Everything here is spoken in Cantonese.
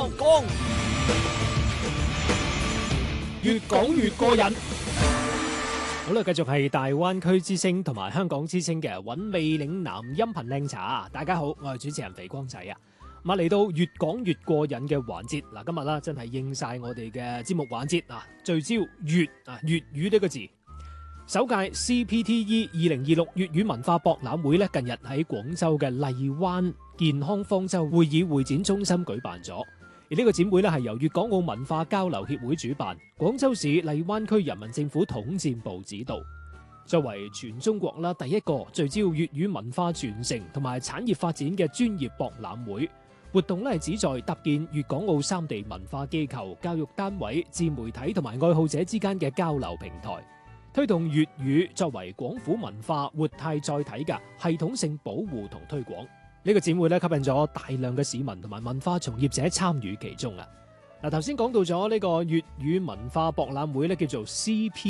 講，越講越過癮。好啦，繼續係大灣區之聲同埋香港之聲嘅韻味嶺南音頻靚茶。大家好，我係主持人肥光仔啊。咁嚟到越講越過癮嘅環節嗱，今日啦真係應晒我哋嘅節目環節啊，聚焦粵語呢個字。首屆 CPTE 2026粵語文化博覽會咧，近日喺廣州嘅荔灣健康方舟會議會展中心舉辦咗。而呢個展會咧係由粵港澳文化交流協會主辦，廣州市荔灣區人民政府統戰部指導。作為全中國啦第一個聚焦粵語文化傳承同埋產業發展嘅專業博覽會，活動咧係旨在搭建粵港澳三地文化機構、教育單位、自媒體同埋愛好者之間嘅交流平台，推動粵語作為廣府文化活態載體嘅系統性保護同推廣。呢個展會咧吸引咗大量嘅市民同埋文化從業者參與其中啊！嗱，頭先講到咗呢個粵語文化博覽會咧叫做 CP。